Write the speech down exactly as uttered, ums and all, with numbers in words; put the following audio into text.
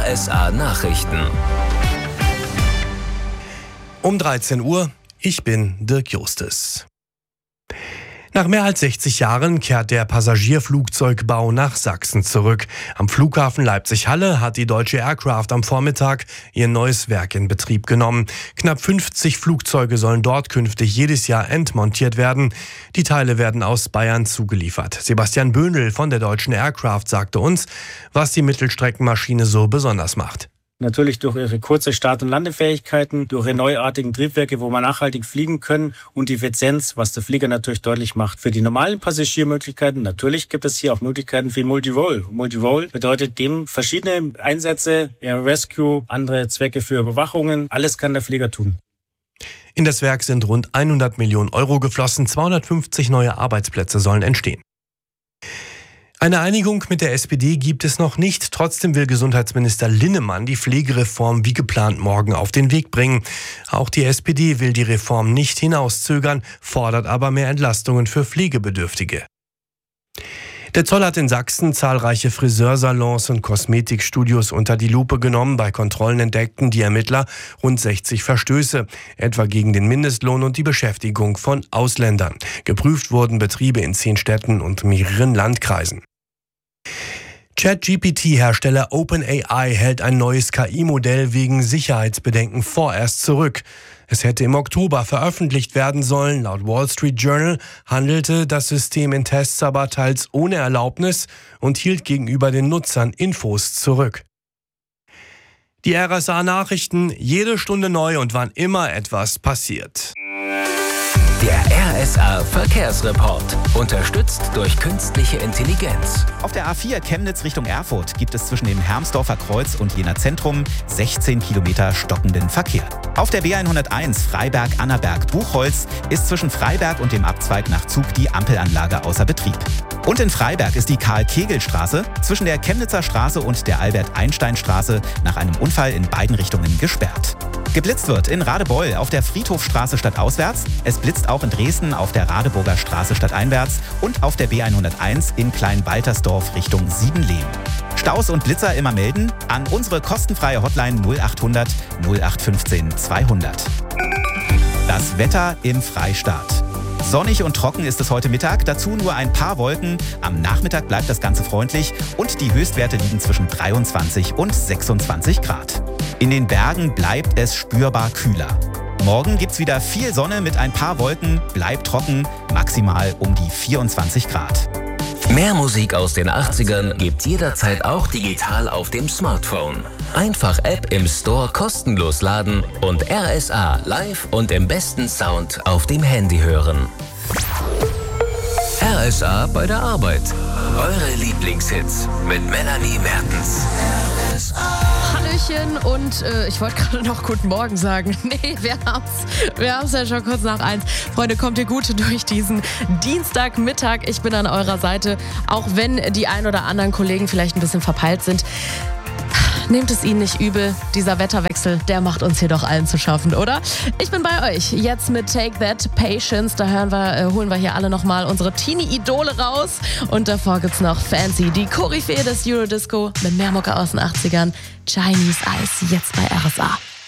S A Nachrichten. Um dreizehn Uhr, ich bin Dirk Justus. Nach mehr als sechzig Jahren kehrt der Passagierflugzeugbau nach Sachsen zurück. Am Flughafen Leipzig-Halle hat die Deutsche Aircraft am Vormittag ihr neues Werk in Betrieb genommen. Knapp fünfzig Flugzeuge sollen dort künftig jedes Jahr entmontiert werden. Die Teile werden aus Bayern zugeliefert. Sebastian Böhnl von der Deutschen Aircraft sagte uns, was die Mittelstreckenmaschine so besonders macht. Natürlich durch ihre kurze Start- und Landefähigkeiten, durch ihre neuartigen Triebwerke, wo man nachhaltig fliegen können und die Effizienz, was der Flieger natürlich deutlich macht. Für die normalen Passagiermöglichkeiten, natürlich gibt es hier auch Möglichkeiten für Multirole. Multirole bedeutet dem verschiedene Einsätze, Air Rescue, andere Zwecke für Überwachungen. Alles kann der Flieger tun. In das Werk sind rund hundert Millionen Euro geflossen, zweihundertfünfzig neue Arbeitsplätze sollen entstehen. Eine Einigung mit der S P D gibt es noch nicht. Trotzdem will Gesundheitsminister Linnemann die Pflegereform wie geplant morgen auf den Weg bringen. Auch die S P D will die Reform nicht hinauszögern, fordert aber mehr Entlastungen für Pflegebedürftige. Der Zoll hat in Sachsen zahlreiche Friseursalons und Kosmetikstudios unter die Lupe genommen. Bei Kontrollen entdeckten die Ermittler rund sechzig Verstöße, etwa gegen den Mindestlohn und die Beschäftigung von Ausländern. Geprüft wurden Betriebe in zehn Städten und mehreren Landkreisen. ChatGPT-Hersteller OpenAI hält ein neues K I-Modell wegen Sicherheitsbedenken vorerst zurück. Es hätte im Oktober veröffentlicht werden sollen. Laut Wall Street Journal handelte das System in Tests aber teils ohne Erlaubnis und hielt gegenüber den Nutzern Infos zurück. Die R S A-Nachrichten, jede Stunde neu und wann immer etwas passiert. Der R S A Verkehrsreport, unterstützt durch künstliche Intelligenz. Auf der A vier Chemnitz Richtung Erfurt gibt es zwischen dem Hermsdorfer Kreuz und Jena Zentrum sechzehn Kilometer stockenden Verkehr. Auf der B hunderteins Freiberg-Annaberg-Buchholz ist zwischen Freiberg und dem Abzweig nach Zug die Ampelanlage außer Betrieb. Und in Freiberg ist die Karl-Kegel-Straße zwischen der Chemnitzer Straße und der Albert-Einstein-Straße nach einem Unfall in beiden Richtungen gesperrt. Geblitzt wird in Radebeul auf der Friedhofstraße stadtauswärts. Es blitzt auch in Dresden auf der Radeburger Straße stadteinwärts und auf der B hunderteins in Kleinbaltersdorf Richtung Siebenlehm. Staus und Blitzer immer melden an unsere kostenfreie Hotline null achthundert null acht fünfzehn zweihundert. Das Wetter im Freistaat. Sonnig und trocken ist es heute Mittag, dazu nur ein paar Wolken. Am Nachmittag bleibt das Ganze freundlich und die Höchstwerte liegen zwischen dreiundzwanzig und sechsundzwanzig Grad. In den Bergen bleibt es spürbar kühler. Morgen gibt's wieder viel Sonne mit ein paar Wolken, bleibt trocken, maximal um die vierundzwanzig Grad. Mehr Musik aus den achtzigern gibt's jederzeit auch digital auf dem Smartphone. Einfach App im Store kostenlos laden und R S A live und im besten Sound auf dem Handy hören. R S A bei der Arbeit. Eure Lieblingshits mit Melanie Mertens. Hallöchen und äh, ich wollte gerade noch guten Morgen sagen. Nee, wir haben's, wir haben's ja schon kurz nach eins. Freunde, kommt ihr gut durch diesen Dienstagmittag. Ich bin an eurer Seite, auch wenn die ein oder anderen Kollegen vielleicht ein bisschen verpeilt sind. Nehmt es ihnen nicht übel, dieser Wetterwechsel, der macht uns hier doch allen zu schaffen, oder? Ich bin bei euch, jetzt mit Take That, Patience, da hören wir, äh, holen wir hier alle nochmal unsere Teenie-Idole raus. Und davor gibt's noch Fancy, die Koryphäe des Eurodisco mit mehr Mucke aus den achtzigern, Chinese Eyes, jetzt bei R S A.